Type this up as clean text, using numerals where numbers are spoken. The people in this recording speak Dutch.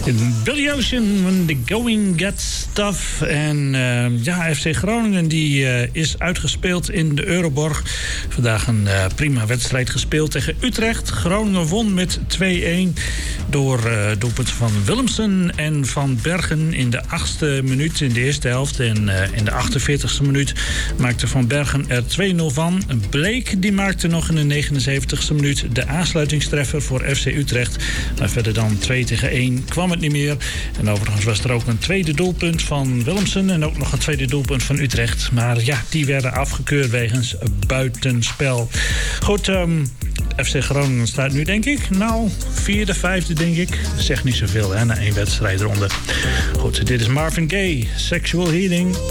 Billy Ocean, When the Going Gets Tough. En FC Groningen die is uitgespeeld in de Euroborg. Vandaag een prima wedstrijd gespeeld tegen Utrecht. Groningen won met 2-1 door doelpunten van Willemsen en Van Bergen in de 8e minuut in de eerste helft. En in de 48e minuut maakte Van Bergen er 2-0 van. Bleek die maakte nog in de 79e minuut de aansluitingstreffer voor FC Utrecht. Maar verder dan 2-1 kwam het niet meer. En overigens was er ook een tweede doelpunt van Willemsen en ook nog een tweede doelpunt van Utrecht. Maar ja, die werden afgekeurd wegens buitenspel. Goed, FC Groningen staat nu denk ik, 4e, 5e denk ik. Zegt niet zoveel hè, na 1 wedstrijdronde. Goed, dit is Marvin Gaye, Sexual Healing.